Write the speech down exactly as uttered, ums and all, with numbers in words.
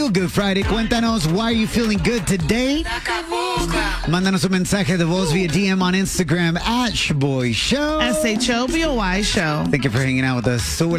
Good Friday. Cuéntanos, why are you feeling good today? Mándanos un mensaje de voz via D M on Instagram at Shaboy Show. S H O B O Y Show. Thank you for hanging out with us. So